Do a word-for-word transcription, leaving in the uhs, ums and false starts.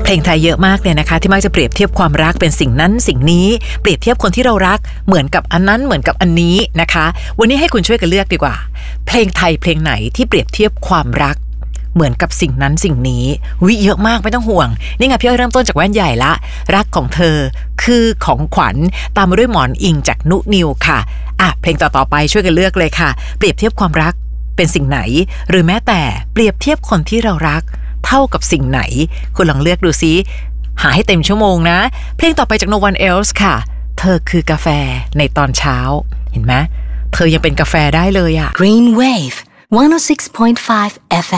เพลงไทยเยอะมากเลยนะคะที่มักจะเปรียบเทียบความรักเป็นสิ่งนั้นสิ่งนี้เปรียบเทียบคนที่เรารักเหมือนกับอันนั้นเหมือนกับอันนี้นะคะวันนี้ให้คุณช่วยกันเลือกดีกว่าเพลงไทยเพลงไหนที่เปรียบเทียบความรักเหมือนกับสิ่งนั้นสิ่งนี้วิเยอะมากไม่ต้องห่วงนี่ไงพี่อ้อยเริ่มต้นจากแว่นใหญ่ละรักของเธอคือของขวัญตามมาด้วยหมอนอิงจากนุนิวค่ะอ่ะเพลงต่อๆไปช่วยกันเลือกเลยค่ะเปรียบเทียบความรักเป็นสิ่งไหนหรือแม้แต่เปรียบเทียบคนที่เรารักเท่ากับสิ่งไหนคุณลองเลือกดูซิหาให้เต็มชั่วโมงนะเพลงต่อไปจาก No One Else ค่ะเธอคือกาแฟในตอนเช้าเห็นไหมเธอยังเป็นกาแฟได้เลยอะ Green Wave one oh six point five เอฟ เอ็ม